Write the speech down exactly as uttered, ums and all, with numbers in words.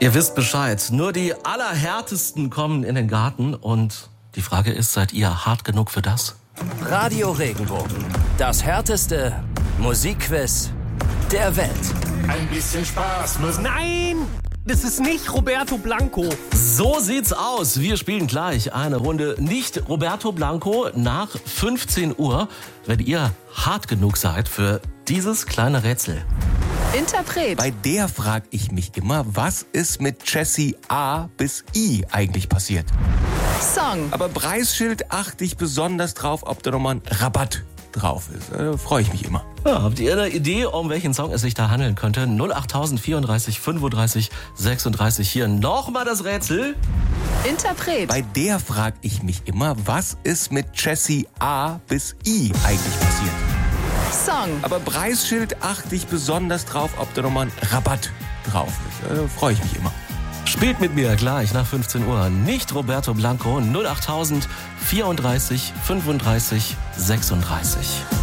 Ihr wisst Bescheid, nur die Allerhärtesten kommen in den Garten und die Frage ist, seid ihr hart genug für das? Radio Regenbogen, das härteste Musikquiz der Welt. Ein bisschen Spaß muss... Nein, das ist nicht Roberto Blanco. So sieht's aus. Wir spielen gleich eine Runde nicht Roberto Blanco. Nach fünfzehn Uhr, wenn ihr hart genug seid für dieses kleine Rätsel. Interpret. Bei der frage ich mich immer, was ist mit Jessie A bis I eigentlich passiert? Song. Aber Preisschild achte ich besonders drauf, ob da nochmal ein Rabatt drauf ist. Da freue ich mich immer. Ja, habt ihr eine Idee, um welchen Song es sich da handeln könnte? null acht vierunddreißig fünfunddreißig sechsunddreißig. Hier nochmal das Rätsel. Interpret. Bei der frage ich mich immer, was ist mit Jessie A bis I eigentlich passiert? Song. Aber Preisschild achte ich besonders drauf, ob da nochmal ein Rabatt drauf ist. Da freue ich mich immer. Spielt mit mir gleich nach fünfzehn Uhr. Nicht Roberto Blanco. null acht vierunddreißig fünfunddreißig sechsunddreißig.